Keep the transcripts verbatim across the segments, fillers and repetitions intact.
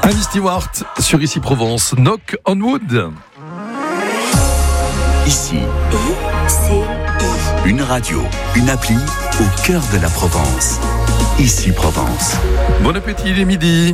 Annie Stewart sur Ici Provence, Knock on Wood. Ici, I C I. Une radio, une appli au cœur de la Provence. Ici Provence. Bon appétit, il est midi.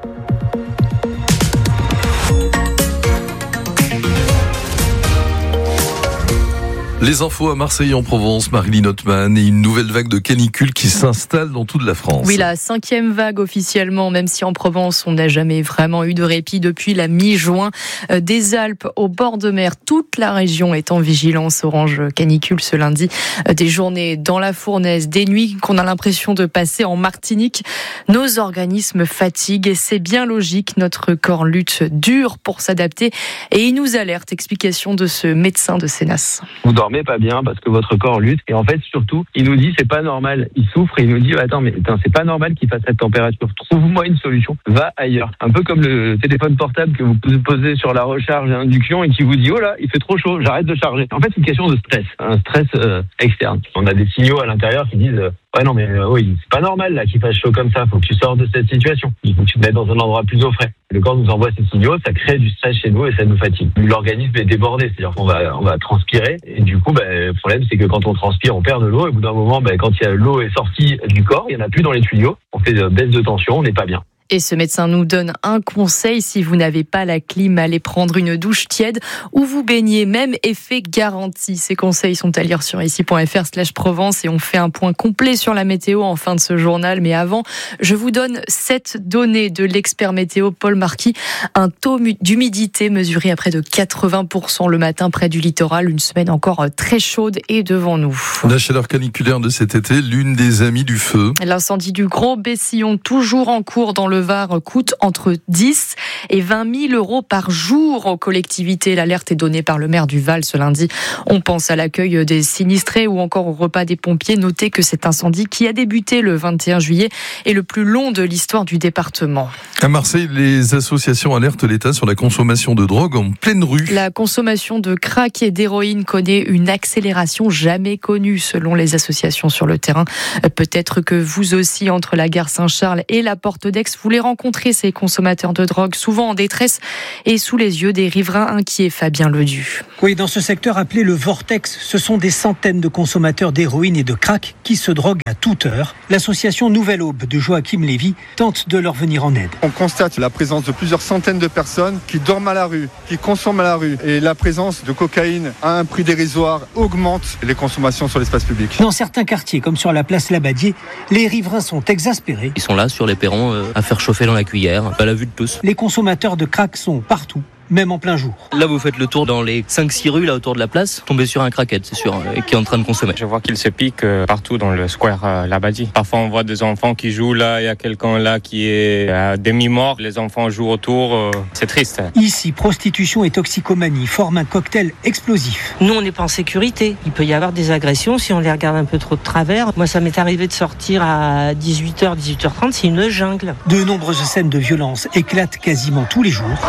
Les infos à Marseille en Provence, Marilyn Ottman, et une nouvelle vague de canicules qui s'installe dans toute la France. Oui, la cinquième vague officiellement, même si en Provence on n'a jamais vraiment eu de répit depuis la mi-juin. Des Alpes au bord de mer, toute la région est en vigilance orange canicule ce lundi. Des journées dans la fournaise, des nuits qu'on a l'impression de passer en Martinique. Nos organismes fatiguent et c'est bien logique. Notre corps lutte dur pour s'adapter et il nous alerte. Explication de ce médecin de Sénas. Vous dormez pas bien parce que votre corps lutte et en fait surtout il nous dit c'est pas normal, il souffre et il nous dit attends mais putain, c'est pas normal qu'il fasse cette température, trouve-moi une solution, va ailleurs. Un peu comme le téléphone portable que vous posez sur la recharge et induction et qui vous dit oh là il fait trop chaud, j'arrête de charger. En fait c'est une question de stress, un stress euh, externe. On a des signaux à l'intérieur qui disent euh, ouais non mais euh, oui c'est pas normal là qu'il fasse chaud comme ça, faut que tu sortes de cette situation, il faut que tu te mettes dans un endroit plus au frais. Le corps nous envoie ces signaux, ça crée du stress chez nous et ça nous fatigue. L'organisme est débordé, c'est-à-dire qu'on va on va transpirer et du coup bah, le problème c'est que quand on transpire on perd de l'eau et au bout d'un moment bah, quand il y a l'eau est sortie du corps, il n'y en a plus dans les tuyaux, on fait de baisse de tension, on n'est pas bien. Et ce médecin nous donne un conseil, si vous n'avez pas la clim, allez prendre une douche tiède ou vous baignez, même effet garanti. Ces conseils sont à lire sur ici point f r slash Provence et on fait un point complet sur la météo en fin de ce journal. Mais avant, je vous donne sept données de l'expert météo Paul Marquis. Un taux d'humidité mesuré à près de quatre-vingts pour cent le matin près du littoral. Une semaine encore très chaude est devant nous. La chaleur caniculaire de cet été, l'une des amies du feu. L'incendie du Gros Bessillon, toujours en cours dans le Var, coûte entre dix et vingt mille euros par jour aux collectivités. L'alerte est donnée par le maire du Val ce lundi. On pense à l'accueil des sinistrés ou encore au repas des pompiers. Notez que cet incendie qui a débuté le vingt et un juillet est le plus long de l'histoire du département. À Marseille, les associations alertent l'État sur la consommation de drogue en pleine rue. La consommation de crack et d'héroïne connaît une accélération jamais connue selon les associations sur le terrain. Peut-être que vous aussi, entre la gare Saint-Charles et la Porte d'Aix, vous les rencontrer ces consommateurs de drogue, souvent en détresse et sous les yeux des riverains inquiets. Fabien Ledu. Oui, dans ce secteur appelé le Vortex, ce sont des centaines de consommateurs d'héroïne et de crack qui se droguent à toute heure. L'association Nouvelle Aube de Joachim Lévy tente de leur venir en aide. On constate la présence de plusieurs centaines de personnes qui dorment à la rue, qui consomment à la rue. Et la présence de cocaïne à un prix dérisoire augmente les consommations sur l'espace public. Dans certains quartiers, comme sur la place Labadier, les riverains sont exaspérés. Ils sont là sur les perrons euh, à faire chauffer dans la cuillère, à la vue de tous. Les consommateurs de crack sont partout, même en plein jour. Là, vous faites le tour dans les cinq six rues là autour de la place, tombez sur un crackhead, c'est sûr, et qui est en train de consommer. Je vois qu'il se pique partout dans le square euh, Labadie. Parfois, on voit des enfants qui jouent là, il y a quelqu'un là qui est à demi-mort, les enfants jouent autour, euh, c'est triste. Ici, prostitution et toxicomanie forment un cocktail explosif. Nous, on n'est pas en sécurité. Il peut y avoir des agressions si on les regarde un peu trop de travers. Moi, ça m'est arrivé de sortir à dix-huit heures, dix-huit heures trente, c'est une jungle. De nombreuses scènes de violence éclatent quasiment tous les jours.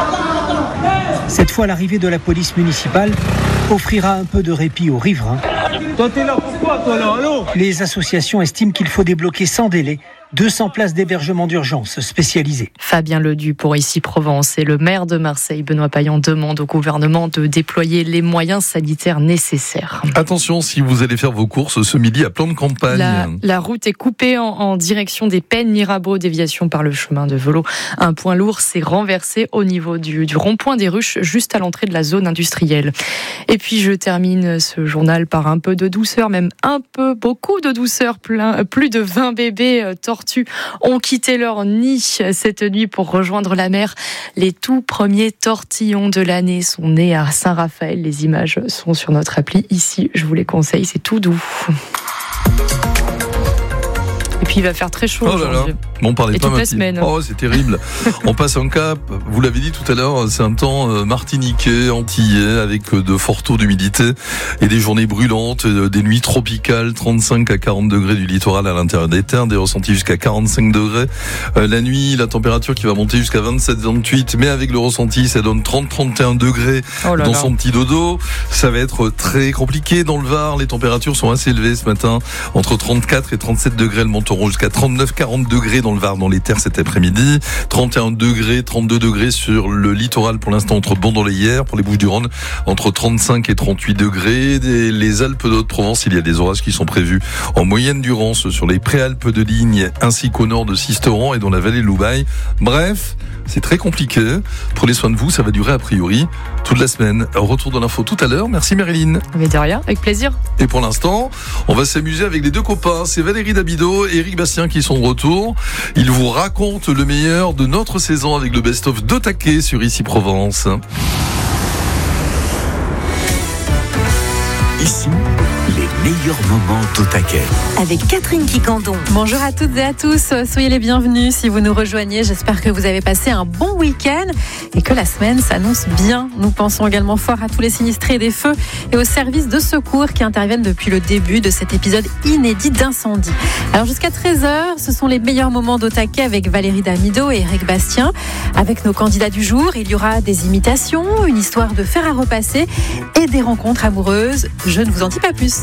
Cette fois, l'arrivée de la police municipale offrira un peu de répit aux riverains. Toi, t'es là pourquoi, toi, là, allô ? Les associations estiment qu'il faut débloquer sans délai deux cents places d'hébergement d'urgence spécialisées. Fabien Ledu pour Ici Provence et le maire de Marseille, Benoît Payan, demande au gouvernement de déployer les moyens sanitaires nécessaires. Attention si vous allez faire vos courses ce midi à plan de campagne. La, la route est coupée en, en direction des Pennes Mirabeau, déviation par le chemin de Velo. Un point lourd s'est renversé au niveau du, du rond-point des Ruches, juste à l'entrée de la zone industrielle. Et puis je termine ce journal par un peu de douceur, même un peu, beaucoup de douceur. Plein, plus de vingt bébés euh, tortues ont quitté leur nid cette nuit pour rejoindre la mer. Les tout premiers tortillons de l'année sont nés à Saint-Raphaël. Les images sont sur notre appli ici. Je vous les conseille, c'est tout doux. Et puis il va faire très chaud oh là aujourd'hui. Là. Bon, on parlait Et pas toute la Mathilde. semaine. Oh, c'est terrible. On passe un cap. Vous l'avez dit tout à l'heure, c'est un temps martiniquais, antillais, avec de forts taux d'humidité et des journées brûlantes, des nuits tropicales, trente-cinq à quarante degrés du littoral à l'intérieur des terres, des ressentis jusqu'à quarante-cinq degrés. La nuit, la température qui va monter jusqu'à vingt-sept vingt-huit, mais avec le ressenti, ça donne trente à trente et un degrés oh dans là. Son petit dodo. Ça va être très compliqué dans le Var. Les températures sont assez élevées ce matin, entre trente-quatre et trente-sept degrés. Elles montent monteront jusqu'à trente-neuf à quarante degrés dans le Var, dans les terres cet après-midi. trente et un degrés, trente-deux degrés sur le littoral pour l'instant entre Bandon-les-Hyères. Pour les Bouches-du-Rhône, entre trente-cinq et trente-huit degrés. Et les Alpes de Haute-Provence, il y a des orages qui sont prévus en moyenne durance sur les préalpes de Ligne ainsi qu'au nord de Sisteron et dans la vallée de Loubaye. Bref, c'est très compliqué. Prenez soin de vous, ça va durer a priori toute la semaine. Retour de l'info tout à l'heure. Merci Marilyn. Mais de rien, avec plaisir. Et pour l'instant, on va s'amuser avec les deux copains. C'est Valérie Damido et Eric Bastien qui sont de retour. Ils vous racontent le meilleur de notre saison avec le best-of d'Au Taquet sur Ici Provence. Ici, les meilleurs moments d'Au Taquet. Avec Catherine Quicandon. Bonjour à toutes et à tous, soyez les bienvenus si vous nous rejoignez. J'espère que vous avez passé un bon week-end et que la semaine s'annonce bien. Nous pensons également fort à tous les sinistrés des feux et aux services de secours qui interviennent depuis le début de cet épisode inédit d'incendie. Alors jusqu'à treize heures, ce sont les meilleurs moments d'Au Taquet avec Valérie Damido et Eric Bastien. Avec nos candidats du jour, il y aura des imitations, une histoire de fer à repasser et des rencontres amoureuses. Je ne vous en dis pas plus.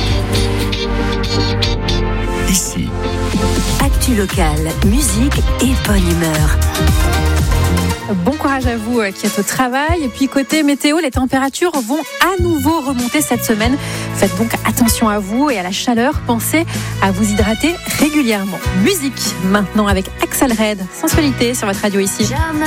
Ici. Actu locale, musique et bonne humeur. Bon courage à vous qui êtes au travail. Et puis côté météo, les températures vont à nouveau remonter cette semaine. Faites donc attention à vous et à la chaleur. Pensez à vous hydrater régulièrement. Musique maintenant avec Axel Red, Sensualité sur votre radio ici. Jamais